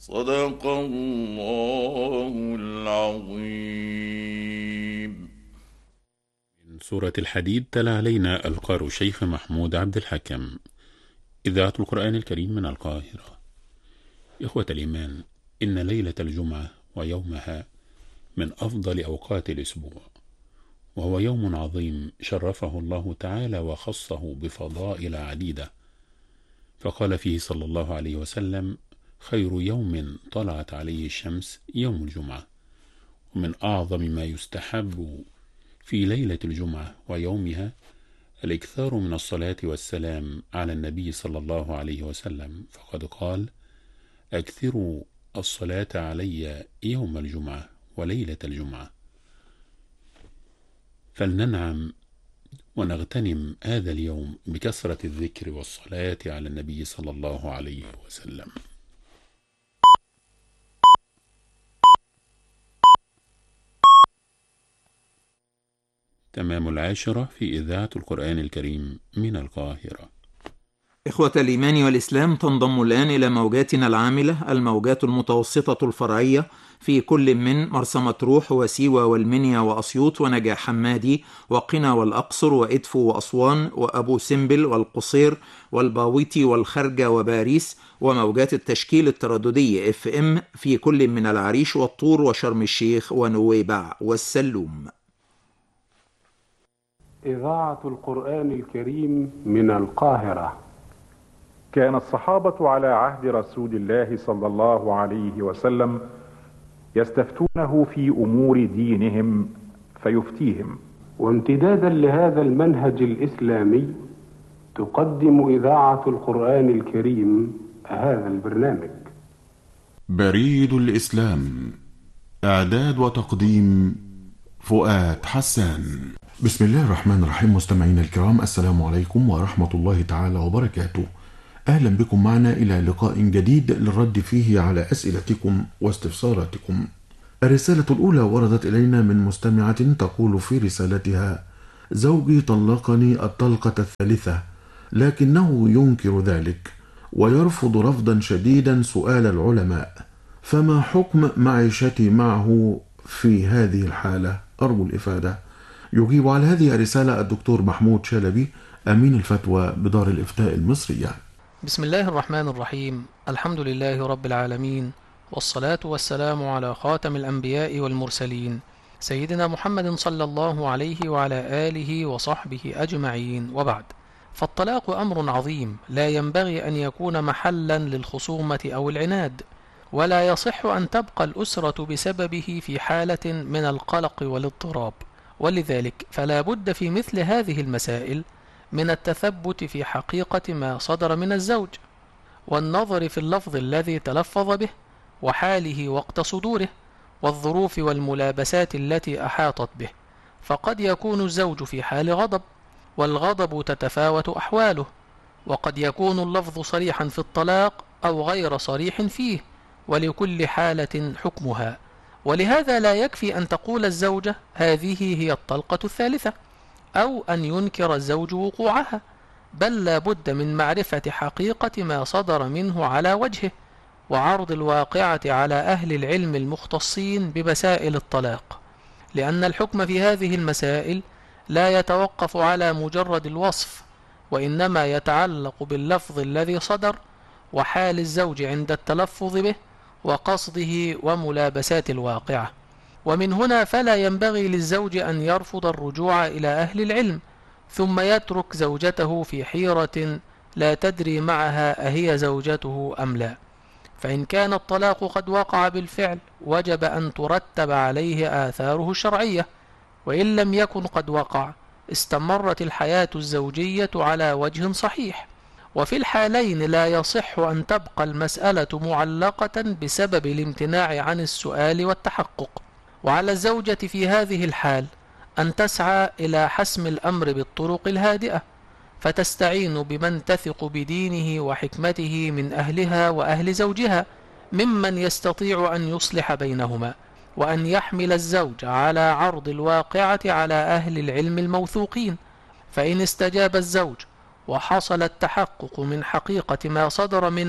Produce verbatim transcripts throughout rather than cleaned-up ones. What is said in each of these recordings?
صدق الله العظيم. من سورة الحديد تلا علينا القارئ الشيخ محمود عبد الحكم. إذاعة القرآن الكريم من القاهرة. إخوة الإيمان، إن ليلة الجمعة ويومها من أفضل أوقات الأسبوع، وهو يوم عظيم شرفه الله تعالى وخصه بفضائل عديدة، فقال فيه صلى الله عليه وسلم: خير يوم طلعت عليه الشمس يوم الجمعة. ومن أعظم ما يستحب في ليلة الجمعة ويومها الإكثار من الصلاة والسلام على النبي صلى الله عليه وسلم، فقد قال: أكثروا الصلاة علي يوم الجمعة وليلة الجمعة. فلننعم ونغتنم هذا اليوم بكثرة الذكر والصلاة على النبي صلى الله عليه وسلم. تمام العاشرة في إذاعة القرآن الكريم من القاهرة. إخوة الإيمان والإسلام، تنضم الآن إلى موجاتنا العاملة الموجات المتوسطة الفرعية في كل من مرسى مطروح وسيوة والمنيا وأسيوط ونجع حمادي وقنا والأقصر وإدفو وأسوان وأبو سمبل والقصير والباويتي والخرجة وباريس، وموجات التشكيل الترددي اف ام في كل من العريش والطور وشرم الشيخ ونويبع والسلوم. إذاعة القرآن الكريم من القاهرة. كان الصحابة على عهد رسول الله صلى الله عليه وسلم يستفتونه في أمور دينهم فيفتيهم. وامتدادا لهذا المنهج الإسلامي تقدم إذاعة القرآن الكريم هذا البرنامج. بريد الإسلام، إعداد وتقديم فؤاد حسان. بسم الله الرحمن الرحيم. مستمعينا الكرام، السلام عليكم ورحمة الله تعالى وبركاته. أهلا بكم معنا إلى لقاء جديد للرد فيه على أسئلتكم واستفساراتكم. الرسالة الأولى وردت إلينا من مستمعة تقول في رسالتها: زوجي طلقني الطلقة الثالثة، لكنه ينكر ذلك ويرفض رفضا شديدا سؤال العلماء، فما حكم معيشتي معه في هذه الحالة؟ أرجو الإفادة. يجيب على هذه الرسالة الدكتور محمود شلبي، أمين الفتوى بدار الإفتاء المصرية. بسم الله الرحمن الرحيم. الحمد لله رب العالمين، والصلاة والسلام على خاتم الأنبياء والمرسلين، سيدنا محمد صلى الله عليه وعلى آله وصحبه أجمعين، وبعد. فالطلاق أمر عظيم لا ينبغي أن يكون محلا للخصومة أو العناد، ولا يصح أن تبقى الأسرة بسببه في حالة من القلق والاضطراب، ولذلك فلا بد في مثل هذه المسائل من التثبت في حقيقة ما صدر من الزوج، والنظر في اللفظ الذي تلفظ به وحاله وقت صدوره والظروف والملابسات التي أحاطت به، فقد يكون الزوج في حال غضب، والغضب تتفاوت أحواله، وقد يكون اللفظ صريحا في الطلاق أو غير صريح فيه، ولكل حالة حكمها. ولهذا لا يكفي أن تقول الزوجة هذه هي الطلقة الثالثة، أو أن ينكر الزوج وقوعها، بل لا بد من معرفة حقيقة ما صدر منه على وجهه، وعرض الواقعة على أهل العلم المختصين بمسائل الطلاق، لأن الحكم في هذه المسائل لا يتوقف على مجرد الوصف، وإنما يتعلق باللفظ الذي صدر وحال الزوج عند التلفظ به وقصده وملابسات الواقعة. ومن هنا فلا ينبغي للزوج أن يرفض الرجوع إلى أهل العلم ثم يترك زوجته في حيرة لا تدري معها أهي زوجته أم لا. فإن كان الطلاق قد وقع بالفعل وجب أن ترتب عليه آثاره الشرعية، وإن لم يكن قد وقع استمرت الحياة الزوجية على وجه صحيح. وفي الحالين لا يصح أن تبقى المسألة معلقة بسبب الامتناع عن السؤال والتحقق، وعلى الزوجة في هذه الحال أن تسعى إلى حسم الأمر بالطرق الهادئة، فتستعين بمن تثق بدينه وحكمته من أهلها وأهل زوجها، ممن يستطيع أن يصلح بينهما، وأن يحمل الزوج على عرض الواقعة على أهل العلم الموثوقين. فإن استجاب الزوج وحصل التحقق من حقيقة ما صدر منه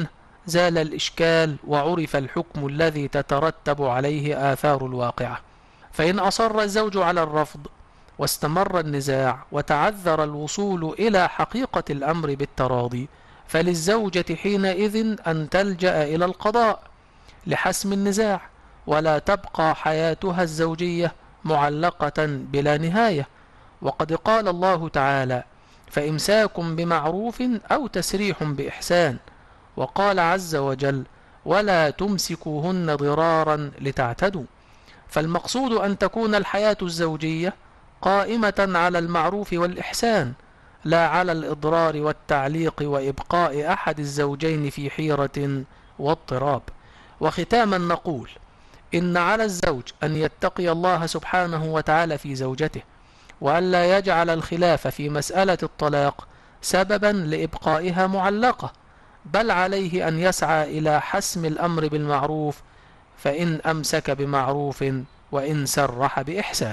زال الإشكال وعرف الحكم الذي تترتب عليه آثار الواقعة. فإن أصر الزوج على الرفض واستمر النزاع وتعذر الوصول إلى حقيقة الأمر بالتراضي، فللزوجة حينئذ أن تلجأ إلى القضاء لحسم النزاع، ولا تبقى حياتها الزوجية معلقة بلا نهاية. وقد قال الله تعالى: فإمساك بمعروف أو تسريح بإحسان. وقال عز وجل: ولا تمسكوهن ضرارا لتعتدوا. فالمقصود أن تكون الحياة الزوجية قائمة على المعروف والإحسان، لا على الإضرار والتعليق وإبقاء أحد الزوجين في حيرة واضطراب. وختاما نقول: إن على الزوج أن يتقي الله سبحانه وتعالى في زوجته، وألا يجعل الخلاف في مسألة الطلاق سببا لإبقائها معلقة، بل عليه أن يسعى إلى حسم الأمر بالمعروف، فإن أمسك بمعروف وإن سرح بإحسان.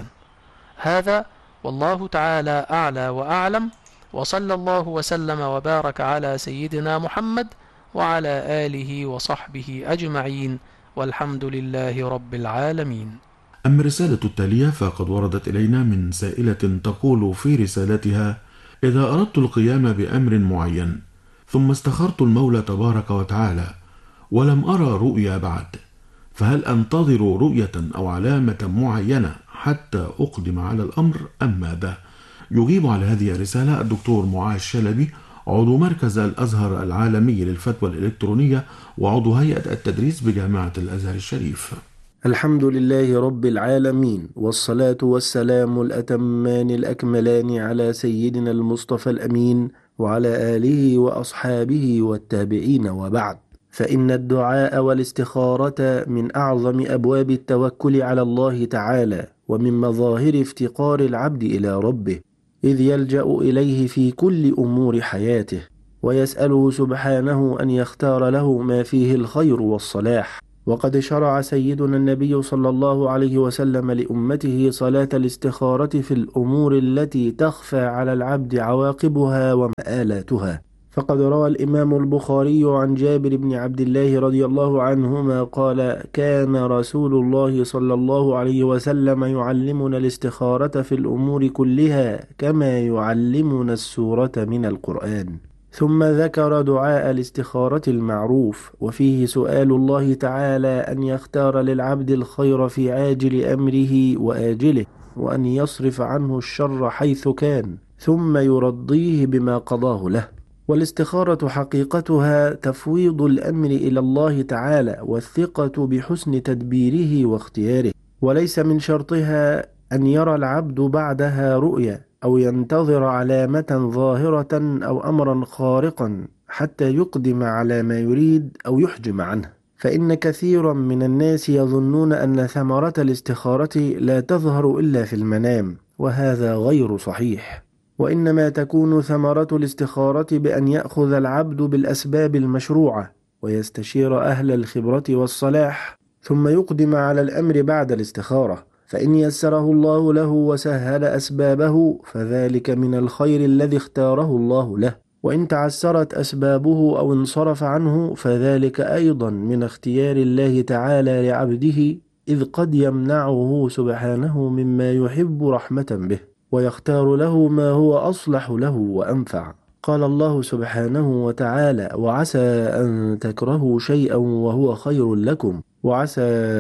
هذا والله تعالى أعلى وأعلم، وصلى الله وسلم وبارك على سيدنا محمد وعلى آله وصحبه أجمعين، والحمد لله رب العالمين. أما الرسالة التالية فقد وردت إلينا من سائلة تقول في رسالتها: إذا أردت القيام بأمر معين ثم استخرت المولى تبارك وتعالى ولم أرى رؤيا بعد، فهل أنتظر رؤية أو علامة معينة حتى أقدم على الأمر أم ماذا؟ يجيب على هذه الرسالة الدكتور معاذ شلبي، عضو مركز الأزهر العالمي للفتوى الإلكترونية وعضو هيئة التدريس بجامعة الأزهر الشريف. الحمد لله رب العالمين، والصلاة والسلام الأتمان الأكملان على سيدنا المصطفى الأمين وعلى آله وأصحابه والتابعين، وبعد. فإن الدعاء والاستخارة من أعظم أبواب التوكل على الله تعالى، ومن مظاهر افتقار العبد إلى ربه، إذ يلجأ إليه في كل أمور حياته، ويسأله سبحانه أن يختار له ما فيه الخير والصلاح. وقد شرع سيدنا النبي صلى الله عليه وسلم لأمته صلاة الاستخارة في الأمور التي تخفى على العبد عواقبها ومآلاتها. فقد روى الإمام البخاري عن جابر بن عبد الله رضي الله عنهما قال: كان رسول الله صلى الله عليه وسلم يعلمنا الاستخارة في الأمور كلها كما يعلمنا السورة من القرآن. ثم ذكر دعاء الاستخارة المعروف، وفيه سؤال الله تعالى أن يختار للعبد الخير في عاجل أمره وآجله، وأن يصرف عنه الشر حيث كان، ثم يرضيه بما قضاه له. والاستخارة حقيقتها تفويض الأمر إلى الله تعالى والثقة بحسن تدبيره واختياره، وليس من شرطها أن يرى العبد بعدها رؤيا أو ينتظر علامة ظاهرة أو أمرا خارقا حتى يقدم على ما يريد أو يحجم عنه. فإن كثيرا من الناس يظنون أن ثمرة الاستخارة لا تظهر إلا في المنام، وهذا غير صحيح، وإنما تكون ثمرة الاستخارة بأن يأخذ العبد بالأسباب المشروعة ويستشير أهل الخبرة والصلاح، ثم يقدم على الأمر بعد الاستخارة. فإن يسره الله له وسهل أسبابه فذلك من الخير الذي اختاره الله له، وإن تعسرت أسبابه أو انصرف عنه فذلك أيضا من اختيار الله تعالى لعبده، إذ قد يمنعه سبحانه مما يحب رحمة به، ويختار له ما هو أصلح له وأنفع. قال الله سبحانه وتعالى: وعسى أن تكرهوا شيئا وهو خير لكم، وعسى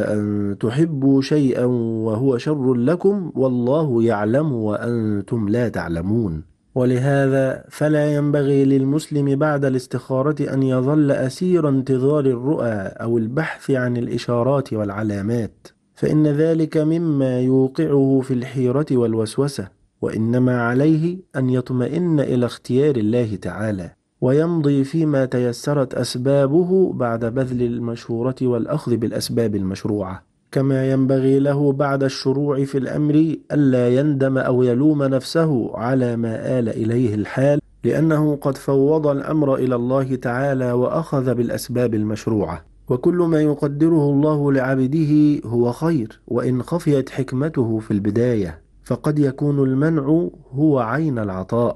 أن تحبوا شيئا وهو شر لكم، والله يعلم وأنتم لا تعلمون. ولهذا فلا ينبغي للمسلم بعد الاستخارة أن يظل أسير انتظار الرؤى أو البحث عن الإشارات والعلامات، فإن ذلك مما يوقعه في الحيرة والوسوسة، وإنما عليه أن يطمئن إلى اختيار الله تعالى، ويمضي فيما تيسرت أسبابه بعد بذل المشورة والأخذ بالأسباب المشروعة. كما ينبغي له بعد الشروع في الأمر ألا يندم أو يلوم نفسه على ما آل إليه الحال، لأنه قد فوض الأمر إلى الله تعالى وأخذ بالأسباب المشروعة. وكل ما يقدره الله لعبده هو خير، وإن خفيت حكمته في البداية، فقد يكون المنع هو عين العطاء،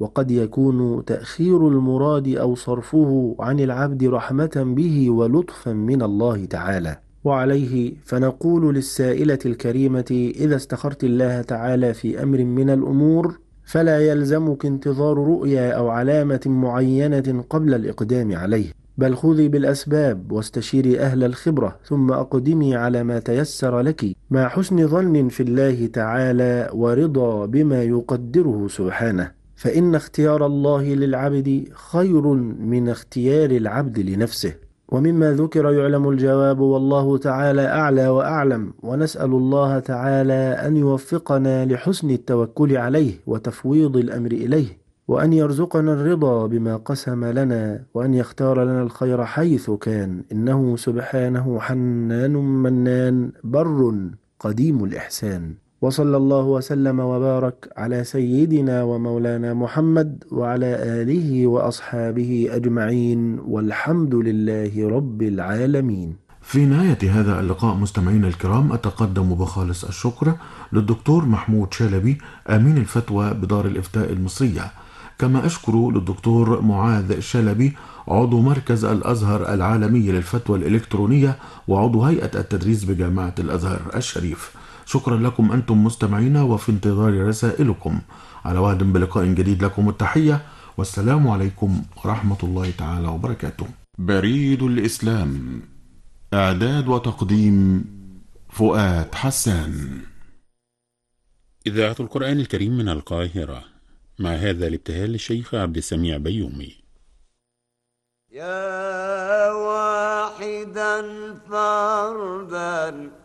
وقد يكون تأخير المراد أو صرفه عن العبد رحمة به ولطفا من الله تعالى. وعليه فنقول للسائلة الكريمة: إذا استخرت الله تعالى في أمر من الأمور فلا يلزمك انتظار رؤيا أو علامة معينة قبل الإقدام عليه، بل خذي بالأسباب واستشيري أهل الخبرة ثم أقدمي على ما تيسر لك، مع حسن ظن في الله تعالى ورضا بما يقدره سبحانه، فإن اختيار الله للعبد خير من اختيار العبد لنفسه. ومما ذكر يعلم الجواب، والله تعالى أعلى وأعلم، ونسأل الله تعالى أن يوفقنا لحسن التوكل عليه وتفويض الأمر إليه، وأن يرزقنا الرضا بما قسم لنا، وأن يختار لنا الخير حيث كان، إنه سبحانه حنان منان بر قديم الإحسان. وصلى الله وسلم وبارك على سيدنا ومولانا محمد وعلى آله وأصحابه أجمعين، والحمد لله رب العالمين. في نهاية هذا اللقاء مستمعينا الكرام، أتقدم بخالص الشكر للدكتور محمود شلبي أمين الفتوى بدار الإفتاء المصرية، كما أشكر للدكتور معاذ شلبي عضو مركز الأزهر العالمي للفتوى الإلكترونية وعضو هيئة التدريس بجامعة الأزهر الشريف. شكرا لكم أنتم مستمعينا، وفي انتظار رسائلكم. على وعد بلقاء جديد، لكم التحية والسلام عليكم ورحمة الله تعالى وبركاته. بريد الإسلام، إعداد وتقديم فؤاد حسان. إذاعة القرآن الكريم من القاهرة، مع هذا الابتهال للشيخ عبد السميع بيومي. يا واحدا فردا